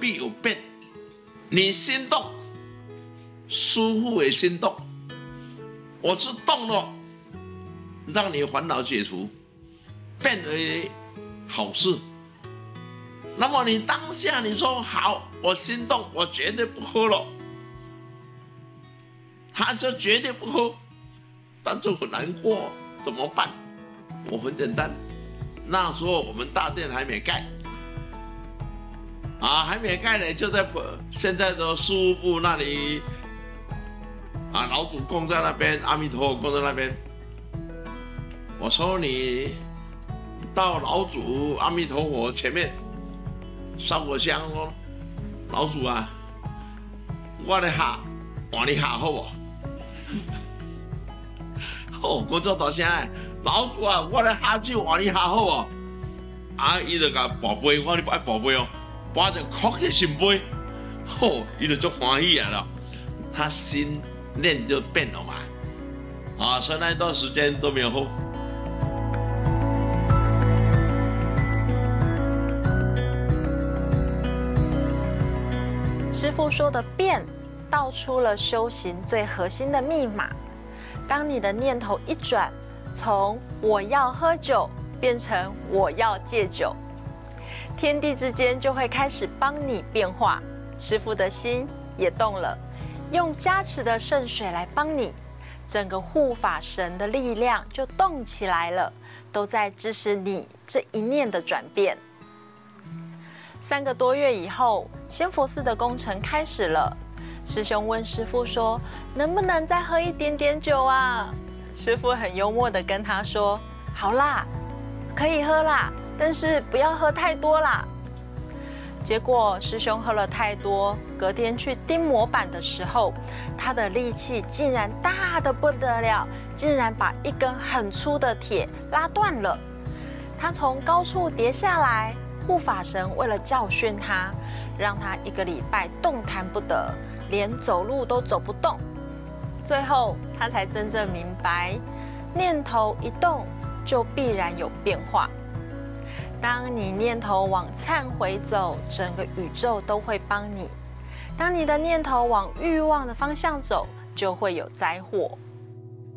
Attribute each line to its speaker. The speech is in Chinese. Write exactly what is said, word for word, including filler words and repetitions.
Speaker 1: 必有变。你心动，师父也心动。我是动了，让你烦恼解除，变为好事。那么你当下你说好，我心动，我绝对不喝了，他就绝对不喝，但是很难过，怎么办？我很简单，那时候我们大殿还没盖。啊，还没盖呢，就在现在的事务部那里，啊，老祖供在那边，阿弥陀佛供在那边。我说你到老祖阿弥陀佛前面烧个香咯，老祖啊，我的下换你下好不？哦，我做大声诶，老祖啊，我的下酒换你下好不？啊，伊就甲跋杯，我你爱跋杯哦。把就哭在心杯，吼，伊就足欢喜啊了，他心念就变了嘛，啊，所以那一段时间都没有喝。
Speaker 2: 师父说的变，道出了修行最核心的密码。当你的念头一转，从我要喝酒变成我要戒酒。天地之间就会开始帮你变化，师父的心也动了，用加持的圣水来帮你，整个护法神的力量就动起来了，都在支持你这一念的转变。三个多月以后，仙佛寺的工程开始了。师兄问师父说：“能不能再喝一点点酒啊？”师父很幽默地跟他说：“好啦，可以喝啦。”但是不要喝太多啦。结果师兄喝了太多，隔天去钉模板的时候，他的力气竟然大得不得了，竟然把一根很粗的铁拉断了。他从高处跌下来，护法神为了教训他，让他一个礼拜动弹不得，连走路都走不动。最后他才真正明白，念头一动就必然有变化。当你念头往忏悔走，整个宇宙都会帮你；当你的念头往欲望的方向走，就会有灾祸。